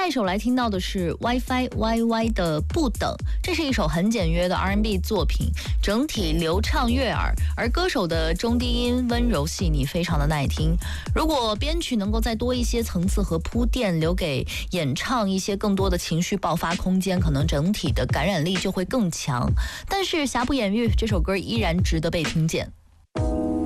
下一首来听到的是 WiFi YY 的不等，这是一首很简约的 R&B 作品，整体流畅悦耳，而歌手的中低音温柔细腻，非常的耐听。如果编曲能够再多一些层次和铺垫，留给演唱一些更多的情绪爆发空间，可能整体的感染力就会更强。但是瑕不掩瑜，这首歌依然值得被听见。